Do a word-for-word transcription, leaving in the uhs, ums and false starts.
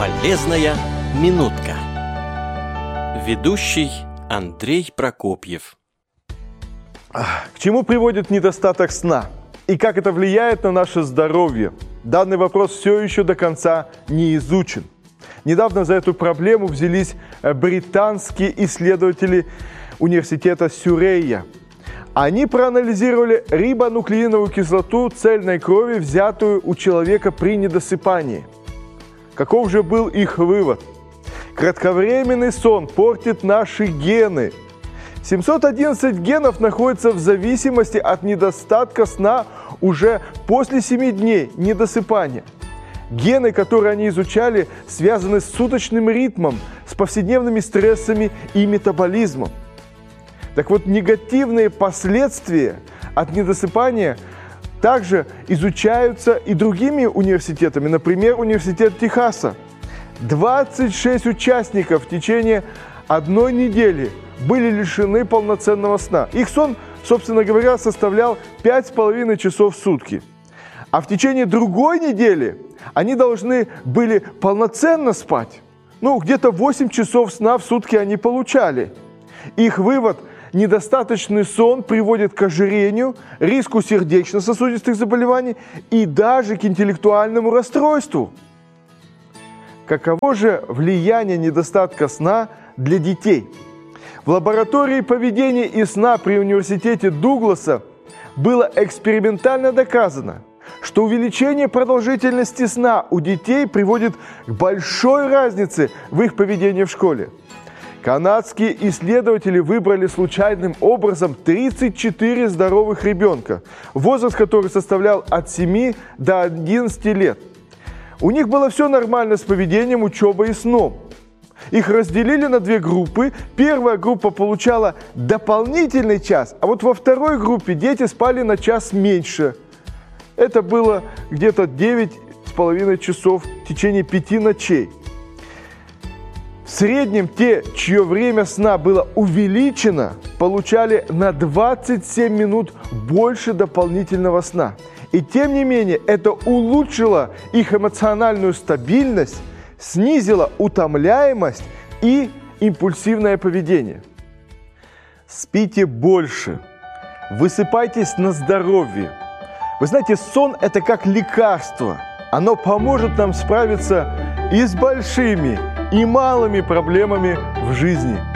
Полезная минутка. Ведущий Андрей Прокопьев. К чему приводит недостаток сна? И как это влияет на наше здоровье? Данный вопрос все еще до конца не изучен. Недавно за эту проблему взялись британские исследователи университета Сюррея. Они проанализировали рибонуклеиновую кислоту цельной крови, взятую у человека при недосыпании. Каков же был их вывод? Кратковременный сон портит наши гены. семьсот одиннадцать генов находятся в зависимости от недостатка сна уже после семи дней недосыпания. Гены, которые они изучали, связаны с суточным ритмом, с повседневными стрессами и метаболизмом. Так вот, негативные последствия от недосыпания также изучаются и другими университетами, например, Университет Техаса. двадцать шесть участников в течение одной недели были лишены полноценного сна. Их сон, собственно говоря, составлял пять с половиной часов в сутки. А в течение другой недели они должны были полноценно спать. Ну, где-то восемь часов сна в сутки они получали. Их вывод – недостаточный сон приводит к ожирению, риску сердечно-сосудистых заболеваний и даже к интеллектуальному расстройству. Каково же влияние недостатка сна для детей? В лаборатории поведения и сна при университете Дугласа было экспериментально доказано, что увеличение продолжительности сна у детей приводит к большой разнице в их поведении в школе. Канадские исследователи выбрали случайным образом тридцать четыре здоровых ребенка, возраст которых составлял от семи до одиннадцати лет. У них было все нормально с поведением, учебой и сном. Их разделили на две группы. Первая группа получала дополнительный час, а вот во второй группе дети спали на час меньше. Это было где-то девять с половиной часов в течение пяти ночей. В среднем те, чье время сна было увеличено, получали на двадцать семь минут больше дополнительного сна. И тем не менее, это улучшило их эмоциональную стабильность, снизило утомляемость и импульсивное поведение. Спите больше, высыпайтесь на здоровье. Вы знаете, сон – это как лекарство. Оно поможет нам справиться и с большими, и малыми проблемами в жизни.